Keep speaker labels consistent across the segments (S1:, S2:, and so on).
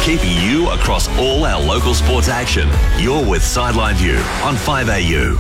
S1: keeping you across all our local sports action. You're with Sideline View on 5AU.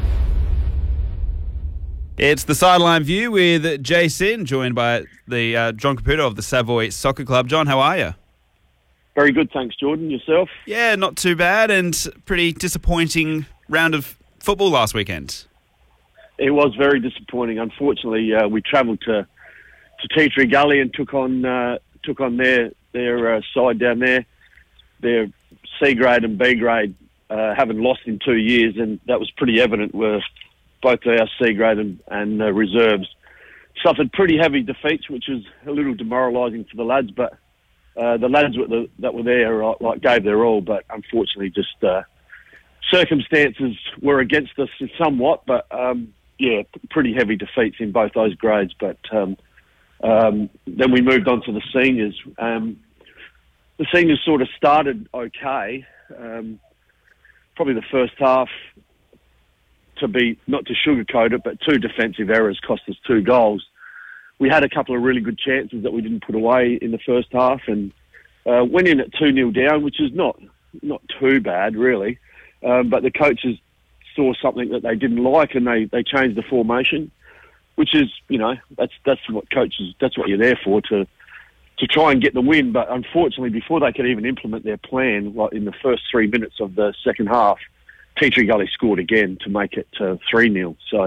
S2: It's the Sideline View with Jason, joined by the John Caputo of the Savoy Soccer Club. John, how are you?
S3: Very good, thanks, Jordan. Yourself?
S2: Yeah, not too bad, and pretty disappointing round of football last weekend.
S3: It was very disappointing. Unfortunately, we travelled to Tea Tree Gully and took on their side down there. Their C grade and B grade haven't lost in 2 years, and that was pretty evident. Where both our C grade and reserves suffered pretty heavy defeats, which was a little demoralising for the lads. But the lads that were there gave their all, but unfortunately, just circumstances were against us somewhat. But pretty heavy defeats in both those grades. But then we moved on to the seniors. The seniors sort of started okay. Probably the first half, not to sugarcoat it, but 2 defensive errors cost us 2 goals. We had a couple of really good chances that we didn't put away in the first half, and went in at 2-0 down, which is not too bad really. But the coaches saw something that they didn't like, and they changed the formation, which is, that's what you're there for, to try and get the win. But unfortunately, before they could even implement their plan, in the first 3 minutes of the second half, Tea Tree Gully scored again to make it 3-0. So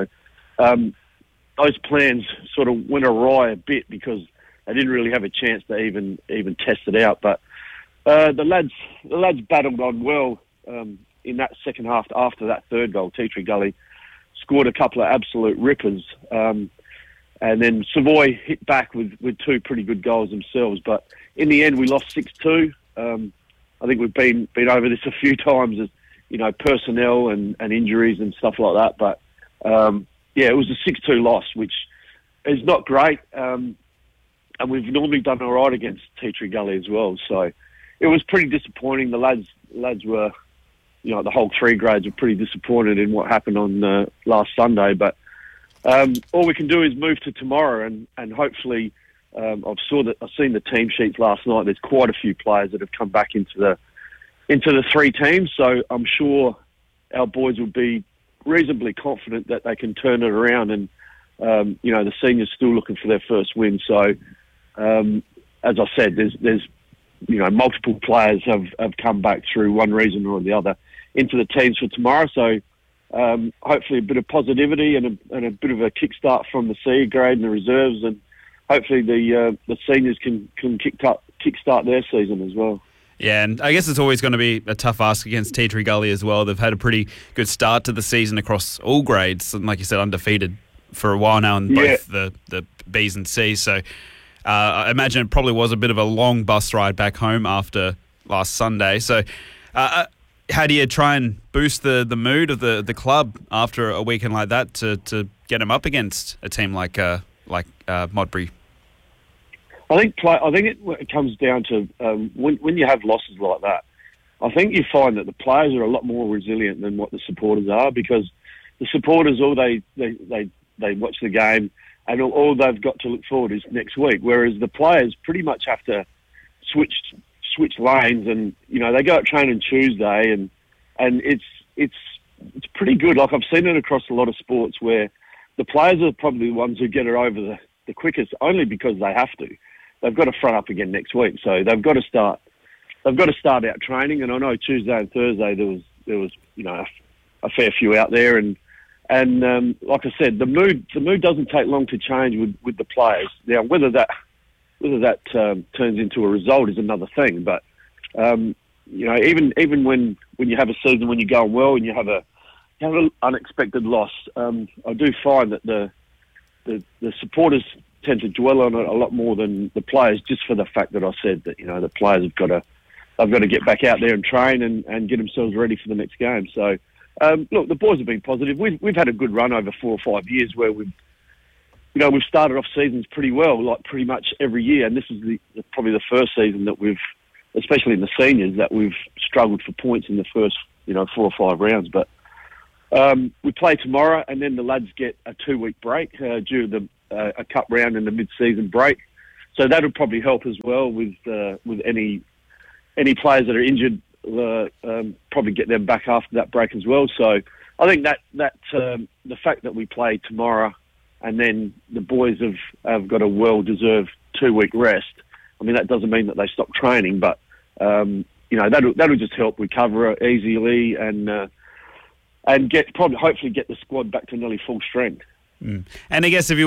S3: those plans sort of went awry a bit because they didn't really have a chance to even test it out. But the lads battled on well in that second half. After that third goal, Tea Tree Gully scored a couple of absolute rippers. And then Savoy hit back with 2 pretty good goals themselves. But in the end, we lost 6-2. I think we've been over this a few times, as personnel and injuries and stuff like that. But it was a 6-2 loss, which is not great. And we've normally done all right against Tea Tree Gully as well. So it was pretty disappointing. The lads were, the whole 3 grades were pretty disappointed in what happened on last Sunday. But all we can do is move to tomorrow, and hopefully, I've seen the team sheets last night. There's quite a few players that have come back into the 3 teams, so I'm sure our boys will be reasonably confident that they can turn it around. And the seniors still looking for their first win. So as I said, there's multiple players have come back through one reason or the other into the teams for tomorrow. So hopefully a bit of positivity and a bit of a kickstart from the C grade and the reserves, and hopefully the seniors can kickstart their season as well.
S2: Yeah, and I guess it's always going to be a tough ask against Tea Tree Gully as well. They've had a pretty good start to the season across all grades, and like you said, undefeated for a while now in both the Bs and Cs. So I imagine it probably was a bit of a long bus ride back home after last Sunday. So how do you try and boost the mood of the club after a weekend like that to get them up against a team like Modbury?
S3: I think it comes down to when you have losses like that. I think you find that the players are a lot more resilient than what the supporters are, because the supporters they watch the game and all they've got to look forward is next week, whereas the players pretty much have to switch lanes, and they go out training Tuesday, and it's pretty good. Like, I've seen it across a lot of sports where the players are probably the ones who get it over the quickest, only because they have to. They've got to front up again next week, so they've got to start out training. And I know Tuesday and Thursday there was a fair few out there, and like I said, the mood doesn't take long to change with the players. Now, whether that turns into a result is another thing. But even when you have a season when you're going well and you have an unexpected loss, I do find that the supporters tend to dwell on it a lot more than the players, just for the fact that I said that the players have got to get back out there and train and get themselves ready for the next game. So look, the boys have been positive. We've had a good run over 4 or 5 years where we've started off seasons pretty well, like pretty much every year, and this is probably the first season that we've, especially in the seniors, that we've struggled for points in the first 4 or 5 rounds. But we play tomorrow, and then the lads get a 2-week break due to a cup round and the mid-season break. So that'll probably help as well with any any players that are injured, probably get them back after that break as well. So I think that the fact that we play tomorrow and then the boys have got a well-deserved 2-week rest, I mean, that doesn't mean that they stop training, but, that'll just help recover easily and hopefully get the squad back to nearly full strength.
S2: And I guess if you